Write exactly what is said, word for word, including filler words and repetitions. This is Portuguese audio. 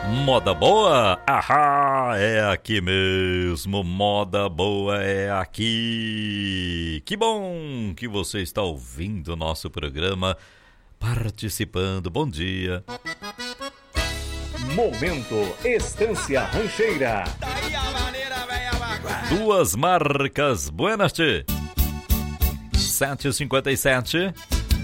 Moda boa? Ahá, é aqui mesmo, moda boa é aqui. Que bom que você está ouvindo o nosso programa, participando. Bom dia. Momento Estância Rancheira. Duas marcas buenas, tchê. sete e cinquenta e sete.